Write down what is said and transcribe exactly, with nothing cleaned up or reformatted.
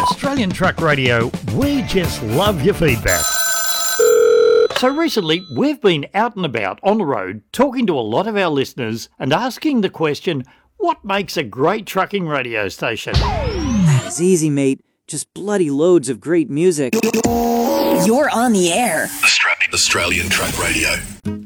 Australian Truck Radio, we just love your feedback. So recently, we've been out and about on the road talking to a lot of our listeners and asking the question, what makes a great trucking radio station? That is easy, mate. Just bloody loads of great music. You're on the air. Australian, Australian Truck Radio.